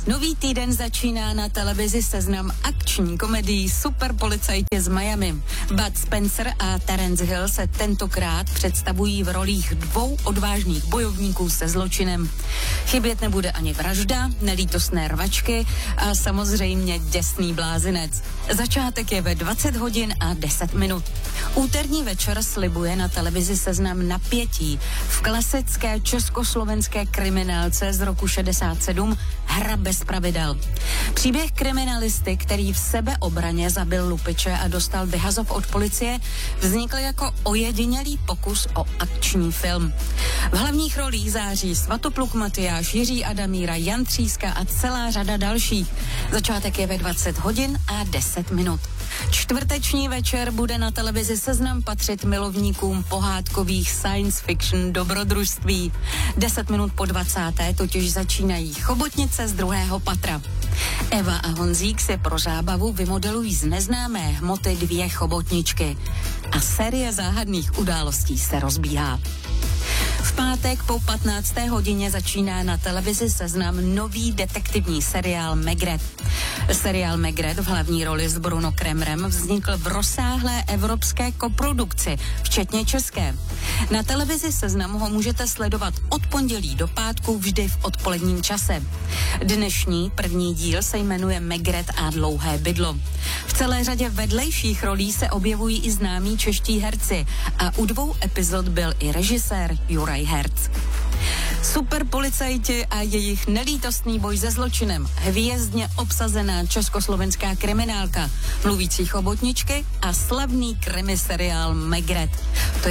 Nový týden začíná na televizi Seznam akční komedii Super policajti z Miami. Bud Spencer a Terence Hill se tentokrát představují v rolích dvou odvážných bojovníků se zločinem. Chybět nebude ani vražda, nelítostné rvačky a samozřejmě děsný blázinec. Začátek je ve 20 hodin a 10 minut. Úterní večer slibuje na televizi Seznam napětí. V klasické československé kriminálce z roku 67 Hra bez pravidel. Příběh kriminalisty, který v sebeobraně zabil lupiče a dostal vyhazov od policie, vznikl jako ojedinělý pokus o akční film. V hlavních rolích září Svatopluk Matyáš, Jiří Adamíra, Jan Tříska a celá řada dalších. Začátek je ve 20 hodin a 10 minut. Čtvrteční večer bude na televizi Seznam patřit milovníkům pohádkových science fiction dobrodružství. 10 minut po 20. totiž začínají Chobotnice z druhého patra. Eva a Honzík si pro zábavu vymodelují z neznámé hmoty dvě chobotničky. A série záhadných událostí se rozbíhá. V pátek po 15. hodině začíná na televizi Seznam nový detektivní seriál Maigret. Seriál Maigret v hlavní roli s Bruno Kremerem vznikl v rozsáhlé evropské koprodukci, včetně české. Na televizi Seznam ho můžete sledovat od pondělí do pátku vždy v odpoledním čase. Dnešní první díl se jmenuje Maigret a dlouhé bydlo. V celé řadě vedlejších rolí se objevují i známí čeští herci a u 2 epizod byl i režisér Juraj Herc. Super policajti a jejich nelítostný boj se zločinem, hvězdně obsazená československá kriminálka, mluvící chobotničky a slavný krimi seriál Maigret. To